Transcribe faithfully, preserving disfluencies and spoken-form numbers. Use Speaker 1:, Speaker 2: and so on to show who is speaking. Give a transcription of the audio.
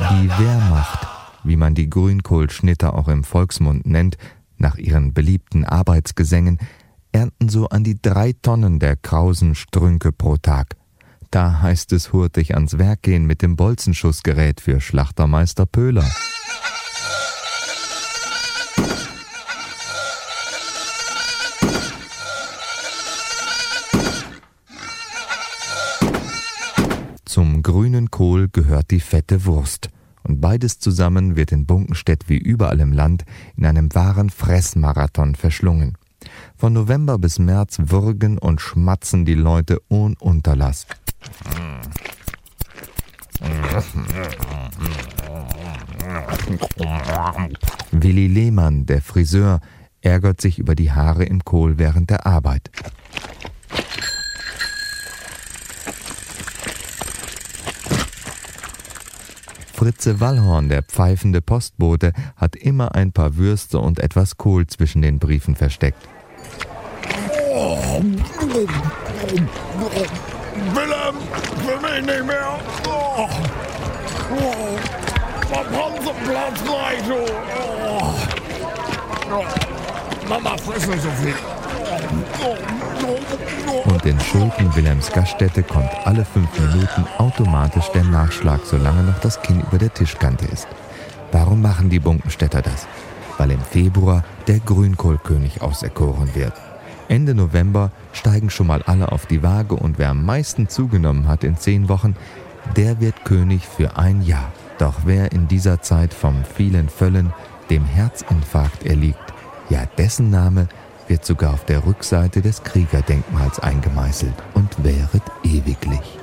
Speaker 1: Die Wehrmacht, wie man die Grünkohlschnitter auch im Volksmund nennt, nach ihren beliebten Arbeitsgesängen, ernten so an die drei Tonnen der krausen Strünke pro Tag. Da heißt es hurtig ans Werk gehen mit dem Bolzenschussgerät für Schlachtermeister Pöhler. Zum grünen Kohl gehört die fette Wurst. Und beides zusammen wird in Bunkenstedt wie überall im Land in einem wahren Fressmarathon verschlungen. Von November bis März würgen und schmatzen die Leute ohne Unterlass. Willi Lehmann, der Friseur, ärgert sich über die Haare im Kohl während der Arbeit. Fritze Wallhorn, der pfeifende Postbote, hat immer ein paar Würste und etwas Kohl zwischen den Briefen versteckt.
Speaker 2: Oh, Willem, für mich nicht mehr. Oh, oh, Platz gleich. Oh, oh, Mama, friss nicht so viel. Oh, oh, oh.
Speaker 1: Und in Schulten-Wilhelms Gaststätte kommt alle fünf Minuten automatisch der Nachschlag, solange noch das Kinn über der Tischkante ist. Warum machen die Bunkenstädter das? Weil im Februar der Grünkohlkönig auserkoren wird. Ende November steigen schon mal alle auf die Waage und wer am meisten zugenommen hat in zehn Wochen, der wird König für ein Jahr. Doch wer in dieser Zeit vom vielen Völlen dem Herzinfarkt erliegt, ja, dessen Name wird sogar auf der Rückseite des Kriegerdenkmals eingemeißelt und währet ewiglich.